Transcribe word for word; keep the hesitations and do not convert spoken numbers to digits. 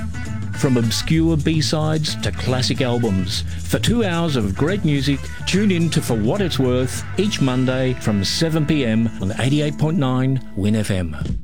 From obscure B-sides to classic albums, for two hours of great music, tune in to For What It's Worth each Monday from seven p m on eighty-eight point nine Win F M.